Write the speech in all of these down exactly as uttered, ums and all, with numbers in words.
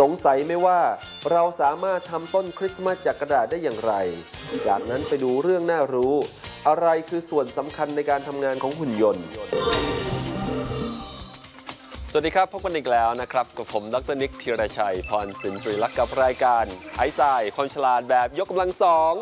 สงสัยไหมว่าเราสามารถทำต้นคริสต์มาสจากกระดาษได้อย่างไร จากนั้นไปดูเรื่องน่ารู้อะไรคือส่วนสำคัญในการทำงานของหุ่นยนต์สวัสดีครับพบกันอีกแล้วนะครับกับผมดรนิกธีรชัยพรสินทรีลักษ์กับรายการไอซ์ ความฉลาดแบบยกกำลังสอง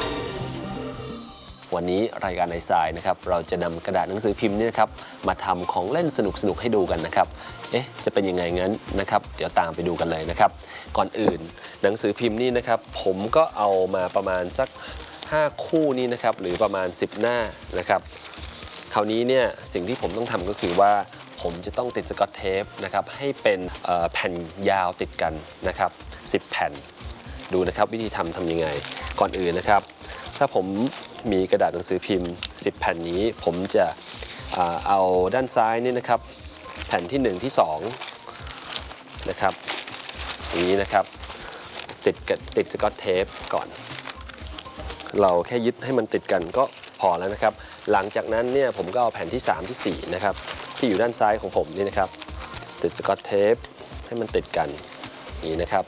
วันนี้รายการไอซ์นะครับเราจะนำกระดาษหนังสือพิมพ์นี่นะครับมาทำของเล่นสนุกๆให้ดูกันนะครับเอ๊ะจะเป็นยังไงงั้นนะครับเดี๋ยวตามไปดูกันเลยนะครับก่อนอื่นหนังสือพิมพ์นี่นะครับผมก็เอามาประมาณสักห้าคู่นี้นะครับหรือประมาณสิบหน้านะครับคราวนี้เนี่ยสิ่งที่ผมต้องทำก็คือว่าผมจะต้องติดสกอตเทปนะครับให้เป็นแผ่นยาวติดกันนะครับสิบแผ่นดูนะครับวิธีทำทำยังไงก่อนอื่นนะครับถ้าผมมีกระดาษหนังสือพิมพ์สิบแผ่นนี้ผมจะเอาด้านซ้ายนี่นะครับแผ่นที่หนึ่งที่สองนะครับอย่างนี้นะครับติดติดสกอตเทปก่อนเราแค่ยึดให้มันติดกันก็พอแล้วนะครับหลังจากนั้นเนี่ยผมก็เอาแผ่นที่สามที่สี่นะครับที่อยู่ด้านซ้ายของผมนี่นะครับติดสกอตเทปให้มันติดกันนี่นะครับ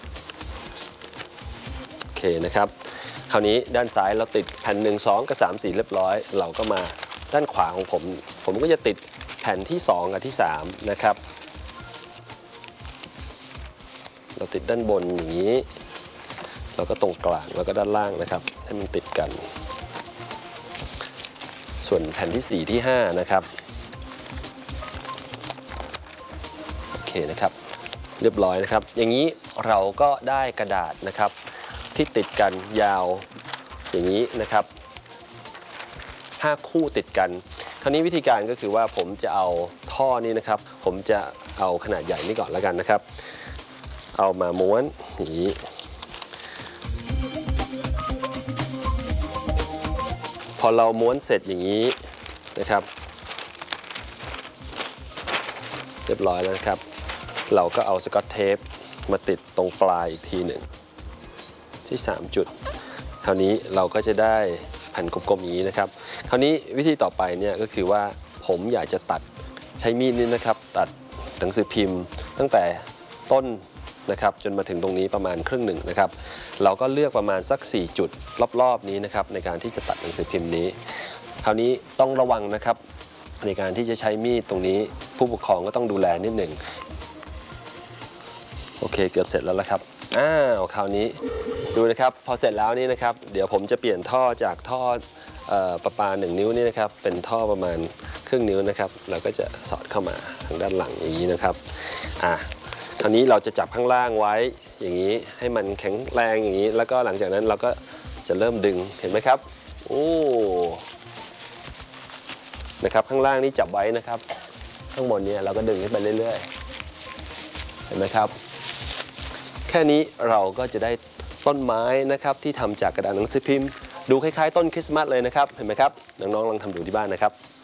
โอเคนะครับคราวนี้ด้านซ้ายเราติดแผ่นหนึ่งสองกับสามสี่เรียบร้อยเราก็มาด้านขวาของผมผมก็จะติดแผ่นที่สองกับที่สามนะครับเราติดด้านบนอย่างนี้เราก็ตรงกลางแล้วก็ด้านล่างนะครับให้มันติดกันส่วนแผ่นที่สี่ที่ห้านะครับโอเคนะครับเรียบร้อยนะครับอย่างนี้เราก็ได้กระดาษนะครับที่ติดกันยาวอย่างนี้นะครับห้าคู่ติดกันคราวนี้วิธีการก็คือว่าผมจะเอาท่อนี้นะครับผมจะเอาขนาดใหญ่นี่ก่อนแล้วกันนะครับเอามาม้วนอย่างนี้พอเราม้วนเสร็จอย่างนี้นะครับเรียบร้อยแล้วนะครับเราก็เอาสกอตเทปมาติดตรงปลายอีกทีหนึ่งที่สามจุดคราวนี้เราก็จะได้แผ่นกลมๆอย่างนี้นะครับคราวนี้วิธีต่อไปเนี่ยก็คือว่าผมอยากจะตัดใช้มีดนี่นะครับตัดหนังสือพิมพ์ตั้งแต่ต้นนะครับจนมาถึงตรงนี้ประมาณครึ่งหนึ่งนะครับเราก็เลือกประมาณสักสี่จุดรอบๆนี้นะครับในการที่จะตัดหนังสือพิมพ์นี้คราวนี้ต้องระวังนะครับในการที่จะใช้มีดตรงนี้ผู้ปกครองก็ต้องดูแลนิดหนึ่งโอเคเกือบเสร็จแล้วละครับอ้าวคราวนี้ดูนะครับพอเสร็จแล้วนี่นะครับเดี๋ยวผมจะเปลี่ยนท่อจากท่อประปาหนึ่งนิ้วนี่นะครับเป็นท่อประมาณครึ่งนิ้วนะครับเราก็จะสอดเข้ามาทางด้านหลังอย่างนี้นะครับอ่ะคราวนี้เราจะจับข้างล่างไว้อย่างนี้ให้มันแข็งแรงอย่างนี้แล้วก็หลังจากนั้นเราก็จะเริ่มดึงเห็นไหมครับโอ้นะครับข้างล่างนี่จับไว้นะครับข้างบนนี้เราก็ดึงขึ้นไปเรื่อยๆเห็นไหมครับแค่นี้เราก็จะได้ต้นไม้นะครับที่ทำจากกระดาษหนังสือพิมพ์ดูคล้ายๆต้นคริสต์มาสเลยนะครับเห็นไหมครับน้องๆลองทำดูที่บ้านนะครับ